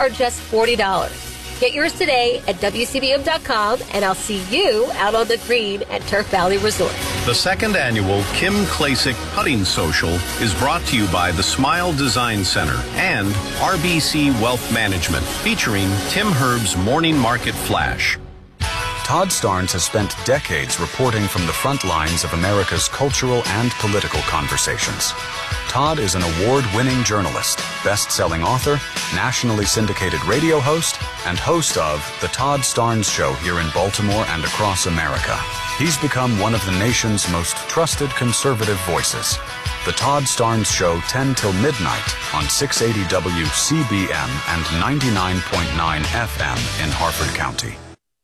are just $40. Get yours today at WCBM.com, and I'll see you out on the green at Turf Valley Resort. The second annual Kim Klasick Putting Social is brought to you by the Smile Design Center and RBC Wealth Management, featuring Tim Herb's Morning Market Flash. Todd Starnes has spent decades reporting from the front lines of America's cultural and political conversations. Todd is an award-winning journalist, best-selling author, nationally syndicated radio host, and host of The Todd Starnes Show here in Baltimore and across America. He's become one of the nation's most trusted conservative voices. The Todd Starnes Show, 10 till midnight on 680 WCBM and 99.9 FM in Harford County.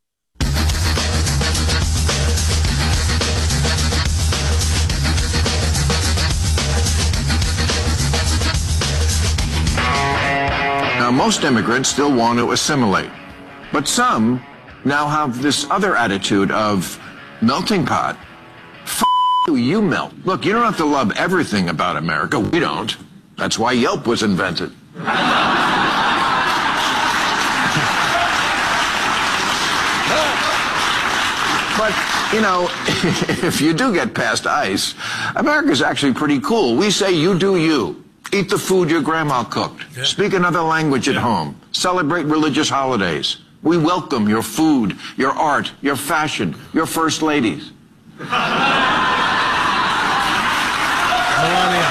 Now, most immigrants still want to assimilate, but some now have this other attitude of melting pot. You melt. Look, you don't have to love everything about America. We don't. That's why Yelp was invented. But, you know, if you do get past ice, America's actually pretty cool. We say you do you. Eat the food your grandma cooked. Yeah. Speak another language at home. Celebrate religious holidays. We welcome your food, your art, your fashion, your first ladies. Melania.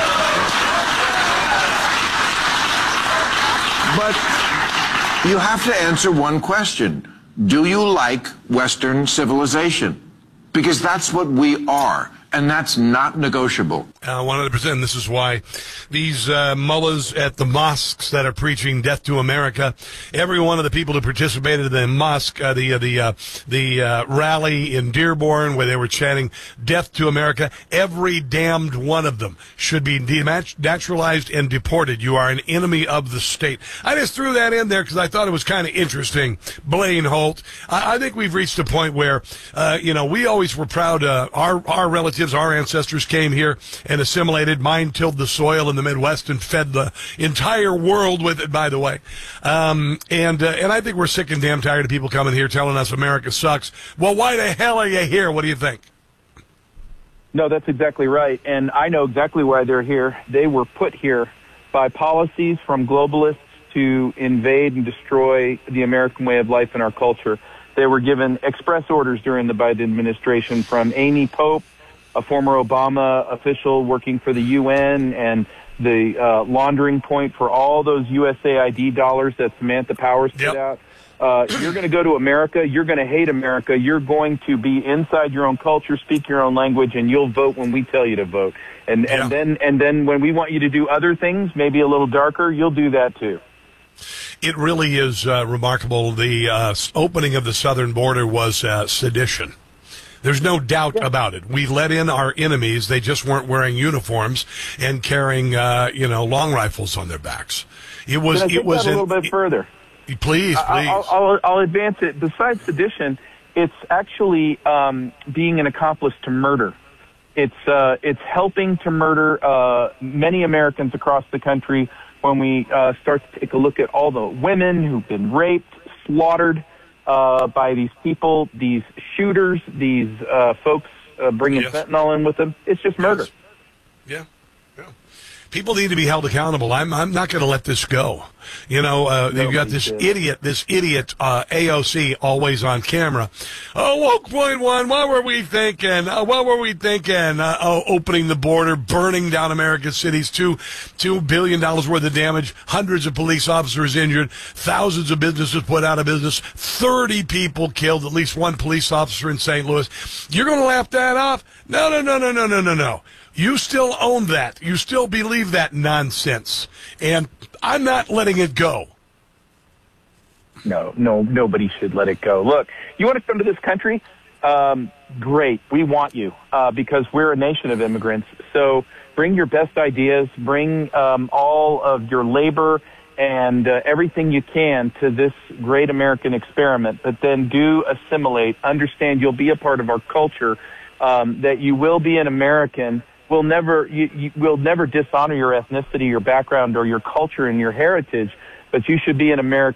But you have to answer one question. Do you like Western civilization? Because that's what we are. And that's not negotiable. 100%. This is why these mullahs at the mosques that are preaching death to America, every one of the people who participated in the mosque, the rally in Dearborn where they were chanting death to America, every damned one of them should be denaturalized and deported. You are an enemy of the state. I just threw that in there because I thought it was kind of interesting. Blaine Holt. I think we've reached a point where, we always were proud, our relatives, our ancestors came here and assimilated. Mine tilled the soil in the Midwest and fed the entire world with it, by the way. And I think we're sick and damn tired of people coming here telling us America sucks. Well, why the hell are you here? What do you think? No, that's exactly right. And I know exactly why they're here. They were put here by policies from globalists to invade and destroy the American way of life and our culture. They were given express orders during the Biden administration from Amy Pope, a former Obama official working for the UN, and the laundering point for all those USAID dollars that Samantha Powers put out. You're going to go to America. You're going to hate America. You're going to be inside your own culture, speak your own language, and you'll vote when we tell you to vote. And then when we want you to do other things, maybe a little darker, you'll do that too. It really is remarkable. The opening of the southern border was sedition. There's no doubt about it. We let in our enemies. They just weren't wearing uniforms and carrying, long rifles on their backs. It was. Can I take that a little bit further? Please. I'll advance it. Besides sedition, it's actually being an accomplice to murder. It's helping to murder many Americans across the country when we start to take a look at all the women who've been raped, slaughtered by these people, these shooters, these folks bringing fentanyl in with them. It's just murder. Yeah. People need to be held accountable. I'm not going to let this go. You've got this idiot AOC always on camera. Oh, woke point one. What were we thinking? Opening the border, burning down America's cities, $2 billion worth of damage, hundreds of police officers injured, thousands of businesses put out of business, 30 people killed, at least one police officer in St. Louis. You're going to laugh that off? No. You still own that. You still believe that nonsense. And I'm not letting it go. No, nobody should let it go. Look, you want to come to this country? Great. We want you because we're a nation of immigrants. So bring your best ideas, bring all of your labor and everything you can to this great American experiment, but then do assimilate. Understand you'll be a part of our culture, that you will be an American. We'll never dishonor your ethnicity, your background, or your culture and your heritage, but you should be an American.